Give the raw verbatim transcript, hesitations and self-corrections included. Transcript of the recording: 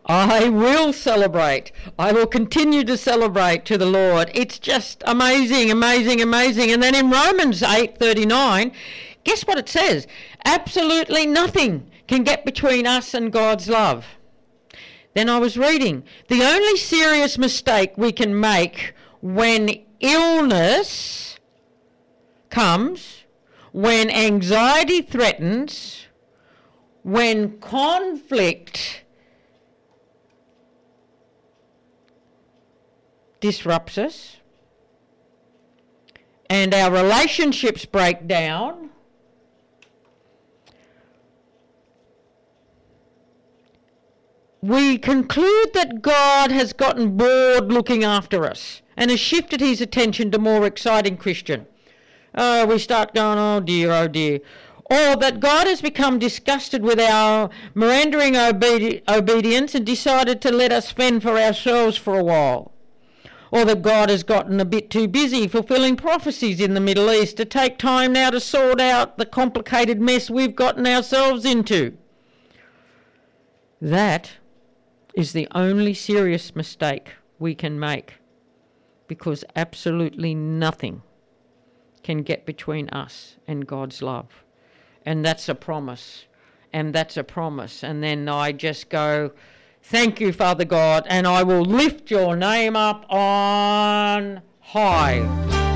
I will celebrate. I will continue to celebrate to the Lord. It's just amazing, amazing, amazing. And then in Romans eight thirty-nine, guess what it says? Absolutely nothing can get between us and God's love. Then I was reading, the only serious mistake we can make when illness comes, when anxiety threatens, when conflict disrupts us, and our relationships break down, we conclude that God has gotten bored looking after us and has shifted his attention to more exciting Christian. Oh, we start going, oh dear, oh dear. Or that God has become disgusted with our meandering obedi- obedience and decided to let us fend for ourselves for a while. Or that God has gotten a bit too busy fulfilling prophecies in the Middle East to take time now to sort out the complicated mess we've gotten ourselves into. That is the only serious mistake we can make, because absolutely nothing can get between us and God's love. And that's a promise. And that's a promise. And then I just go, thank you, Father God, and I will lift your name up on high.